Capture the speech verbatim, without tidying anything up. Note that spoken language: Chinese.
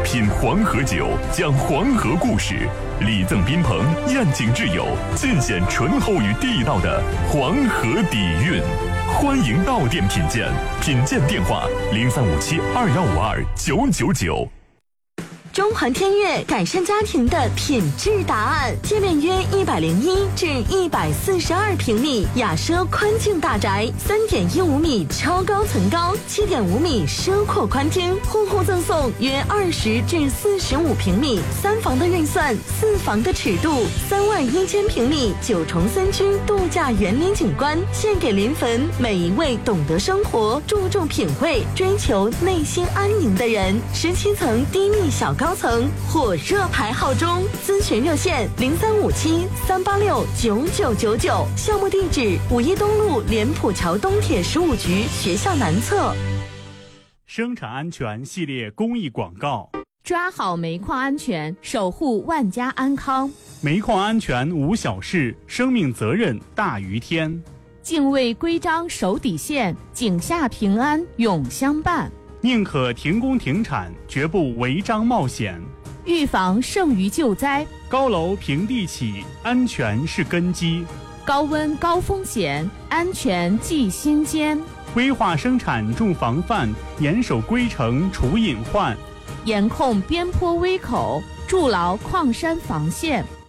品黄河酒，讲黄河故事，礼赠宾朋，宴请挚友，尽显醇厚与地道的黄河底蕴。欢迎到店品鉴，品鉴电话零三五七二幺五二九九九。 中环天悦改善家庭的品质答案，界面约一百零一至一百四十二平米，雅奢宽净大宅，三点一五米超高层高，七点五米奢阔宽厅，户户赠送约二十至四十五平米，三房的预算，四房的尺度，三万一千平米九重三居度假园林景观，献给临汾每一位懂得生活、注重品味、追求内心安宁的人。十七层低密小高。高层火热排号中，咨询热线零三五七三八六九九九九，项目地址五一东路莲浦桥东铁十五局学校南侧。 生产安全系列公益广告： 抓好煤矿安全，守护万家安康。 煤矿安全无小事，生命责任大于天。 敬畏规章守底线，井下平安永相伴。 宁可停工停产，绝不违章冒险。 预防胜于救灾， 高楼平地起，安全是根基。 高温高风险，安全记心间。 规划生产重防范，严守规程除隐患。 严控边坡危口，筑牢矿山防线。